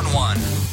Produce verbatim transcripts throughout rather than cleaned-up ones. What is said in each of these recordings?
one.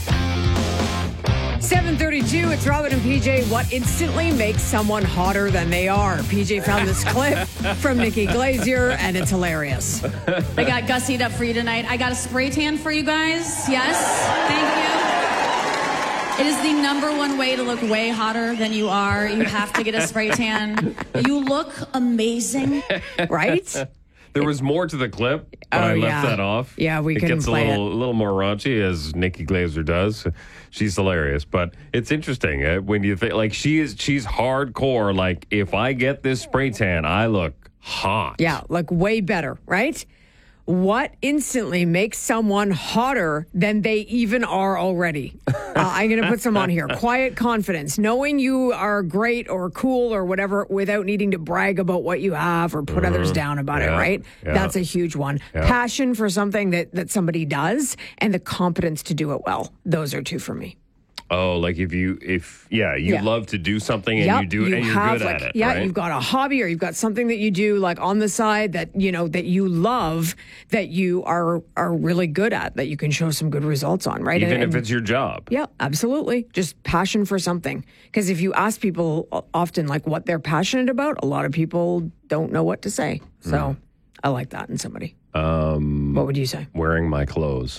seven thirty-two, it's Robin and P J. What instantly makes someone hotter than they are? P J found this clip from Nikki Glazier, and it's hilarious. I got gussied up for you tonight. I got a spray tan for you guys. Yes, thank you. It is the number one way to look way hotter than you are. You have to get a spray tan. You look amazing. Right? There was more to the clip, but Oh, I left yeah. that off. Yeah, we it couldn't gets a play little, a little more raunchy, as Nikki Glazer does. She's hilarious, but it's interesting uh, when you think like she is. She's hardcore. Like, if I get this spray tan, I look hot. Yeah, like way better, right? What instantly makes someone hotter than they even are already? Uh, I'm going to put some on here. Quiet confidence, knowing you are great or cool or whatever without needing to brag about what you have or put others down about Yeah, it, right? yeah. That's a huge one. Yeah. Passion for something that, that somebody does and the competence to do it well. Those are two for me. Oh, like if you, if yeah, you Yeah. love to do something and Yep, you do it and you're have, good like, at it. Yeah, right? you've got a hobby or you've got something that you do like on the side that you know that you love, that you are are really good at, that you can show some good results on, right? Even And- if and- it's your job. yeah, absolutely. Just passion for something. Because if you ask people often like what they're passionate about, a lot of people don't know what to say. So Mm. I like that in somebody. Um, What would you say? wearing my clothes.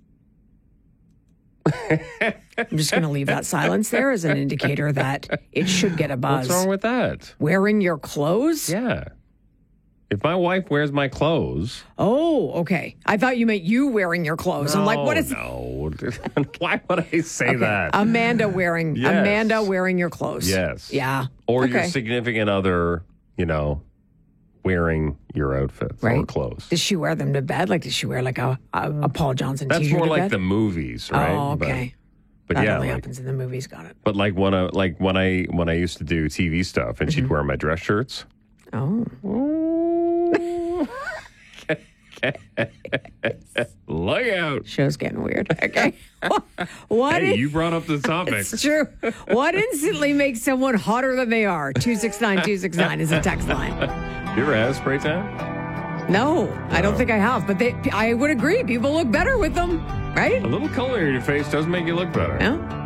I'm just going to leave that silence there as an indicator that it should get a buzz. What's wrong with that? Wearing your clothes? Yeah. If my wife wears my clothes. Oh, okay. I thought you meant you wearing your clothes. I'm like, what is No. Why would I say Okay. that? Amanda wearing Yes. Amanda wearing your clothes. Yes. Yeah. Or okay. your significant other, you know, wearing your outfits or Right. clothes. Does she wear them to bed? Like, does she wear like a, a, a Paul Johnson That's t-shirt more to like bed? the movies, right? Oh, okay. But, but that yeah, only like, happens in the movies. Got it. but like when I like when I when I used to do T V stuff and Mm-hmm. she'd wear my dress shirts. Oh. Look out. Show's getting weird. Okay. What Hey, is- you brought up the topic. It's true. What instantly makes someone hotter than they are? two six nine two six nine is a text line. You ever had a spray tan? No, I don't think I have, but they, I would agree. People look better with them, right? A little color in your face does make you look better. Yeah.